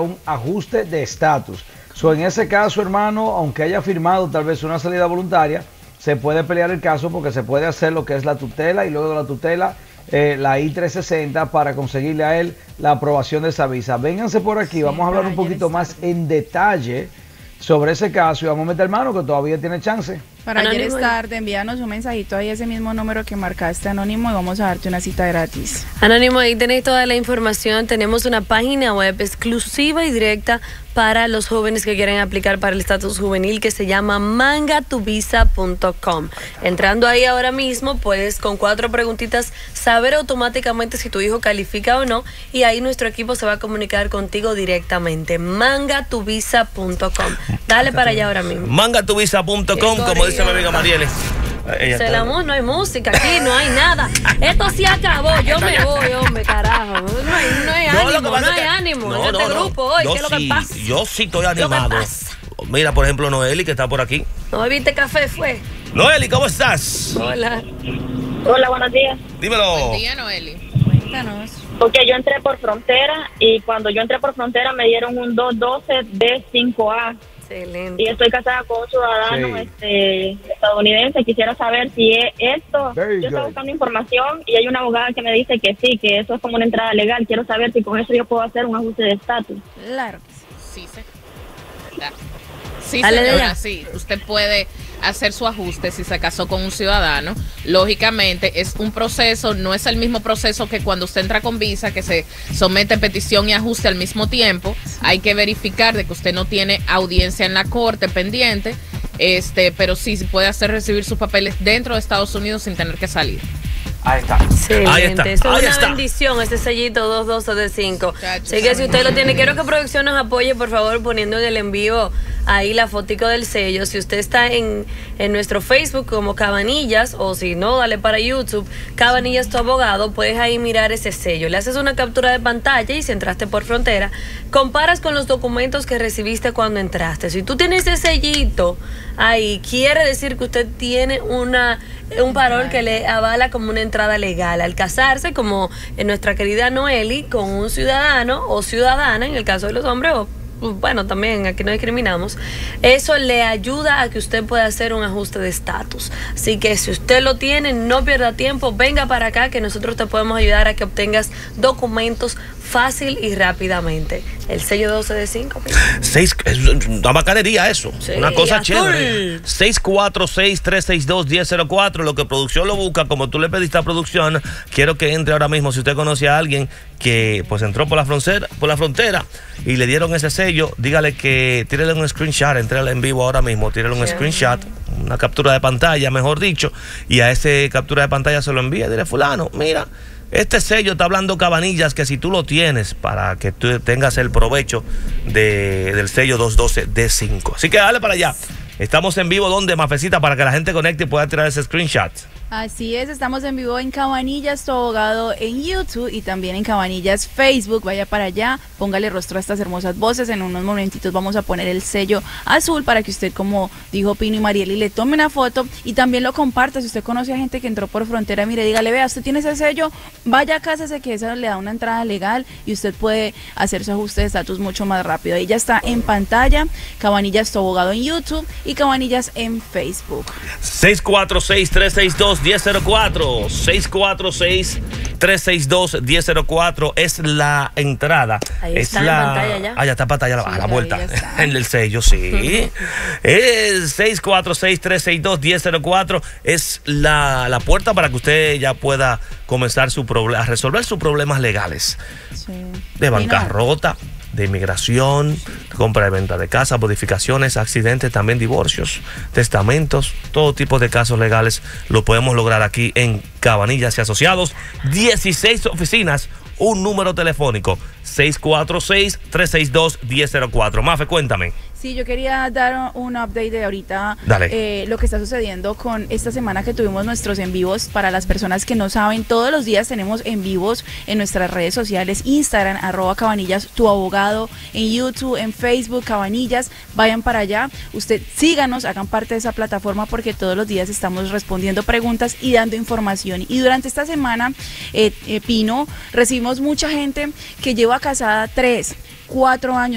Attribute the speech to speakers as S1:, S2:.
S1: un ajuste de estatus. En ese caso, hermano, aunque haya firmado tal vez una salida voluntaria, se puede pelear el caso porque se puede hacer lo que es la tutela y luego de la tutela la I-360 para conseguirle a él la aprobación de esa visa. Vénganse por aquí, vamos a hablar un poquito más en detalle sobre ese caso y vamos a meter mano que todavía tiene chance.
S2: Para ayer es tarde, envíanos un mensajito ahí, ese mismo número que marcaste, Anónimo, y vamos a darte una cita gratis.
S3: Anónimo, ahí tenéis toda la información. Tenemos una página web exclusiva y directa para los jóvenes que quieren aplicar para el estatus juvenil que se llama mangatuvisa.com. Entrando ahí ahora mismo, puedes con 4 preguntitas saber automáticamente si tu hijo califica o no, y ahí nuestro equipo se va a comunicar contigo directamente. Mangatuvisa.com. Dale para allá ahora mismo.
S4: Mangatuvisa.com, como dice mi amiga Marieli.
S3: No hay música aquí, no hay nada. Esto se acabó, yo me voy, hombre, carajo. No hay ánimo en este grupo hoy. ¿Qué es lo que pasa?
S4: Yo sí estoy animado. Mira, por ejemplo, Noeli, que está por aquí.
S3: ¿No bebiste café, fue?
S4: Noeli, ¿cómo estás?
S3: Hola.
S5: Hola, buenos días.
S4: Dímelo.
S6: Buen día, Noeli.
S2: Cuéntanos.
S5: Porque yo entré por frontera y cuando yo entré por frontera me dieron un 212 D5A.
S3: Excelente.
S5: Y estoy casada con un ciudadano estadounidense. Quisiera saber si es esto. Yo estoy buscando información y hay una abogada que me dice que sí, que eso es como una entrada legal. Quiero saber si con eso yo puedo hacer un ajuste de estatus.
S2: Claro.
S6: Sí, señora, sí. Usted puede hacer su ajuste si se casó con un ciudadano. Lógicamente es un proceso, no es el mismo proceso que cuando usted entra con visa, que se somete petición y ajuste al mismo tiempo. Hay que verificar de que usted no tiene audiencia en la corte pendiente, pero sí puede hacer recibir sus papeles dentro de Estados Unidos sin tener que salir.
S4: Ahí está.
S3: Excelente.
S4: Ahí está.
S3: Eso es una bendición, ese sellito 212 de 5. Así que si usted lo tiene, quiero que producción nos apoye, por favor, poniendo en el envío ahí la fotico del sello. Si usted está en nuestro Facebook como Cabanillas, o si no, dale para YouTube, Cabanillas tu abogado, puedes ahí mirar ese sello. Le haces una captura de pantalla y si entraste por frontera, comparas con los documentos que recibiste cuando entraste. Si tú tienes ese sellito ahí, quiere decir que usted tiene un parol que le avala como una entrada legal al casarse, como en nuestra querida Noeli, con un ciudadano o ciudadana, en el caso de los hombres, o bueno, también aquí no discriminamos. Eso le ayuda a que usted pueda hacer un ajuste de estatus. Así que si usted lo tiene, no pierda tiempo, venga para acá que nosotros te podemos ayudar a que obtengas documentos fácil y rápidamente. El sello 12 de 5.
S4: Es una bacanería eso. Sí, una cosa chévere. 646-362-1004. Lo que producción lo busca, como tú le pediste a producción, quiero que entre ahora mismo. Si usted conoce a alguien que pues entró por la frontera y le dieron ese sello, dígale que tírele un screenshot, entrale en vivo ahora mismo, tírele un screenshot, una captura de pantalla, mejor dicho, y a ese captura de pantalla se lo envía. Dile, fulano, mira, este sello está hablando Cabanillas, que si tú lo tienes, para que tú tengas el provecho del sello 212 D5. Así que dale para allá. Estamos en vivo, ¿dónde, Mafecita? Para que la gente conecte y pueda tirar ese screenshot.
S2: Así es, estamos en vivo en Cabanillas tu abogado en YouTube y también en Cabanillas Facebook. Vaya para allá, póngale rostro a estas hermosas voces. En unos momentitos vamos a poner el sello azul para que usted, como dijo Pino y Marieli, le tome una foto y también lo comparta. Si usted conoce a gente que entró por frontera, mire, dígale, vea, usted tiene ese sello, vaya a casa, que eso le da una entrada legal y usted puede hacer su ajuste de estatus mucho más rápido. Ahí ya está en pantalla, Cabanillas tu abogado en YouTube y Cabanillas en Facebook.
S4: 646-362-1004. 646-362-1004 es la entrada.
S3: Ahí
S4: es
S3: está en pantalla ya.
S4: Ah, ya está en pantalla,
S2: Sí,
S4: a la vuelta.
S2: está.
S4: En el sello, sí. Es 646-362-1004 es la puerta para que usted ya pueda comenzar a resolver sus problemas legales.
S2: Sí.
S4: De bancarrota, de inmigración, de compra y venta de casa, modificaciones, accidentes, también divorcios, testamentos, todo tipo de casos legales lo podemos lograr aquí en Cabanillas y Asociados. 16 oficinas, un número telefónico, 646-362-1004. Mafe, cuéntame.
S2: Sí, yo quería dar un update de ahorita, lo que está sucediendo con esta semana que tuvimos nuestros en vivos. Para las personas que no saben, todos los días tenemos en vivos en nuestras redes sociales, Instagram, @Cabanillas tu abogado, en YouTube, en Facebook, Cabanillas, vayan para allá, usted síganos, hagan parte de esa plataforma porque todos los días estamos respondiendo preguntas y dando información. Y durante esta semana, Pino, recibimos mucha gente que lleva casada 3, 4 años,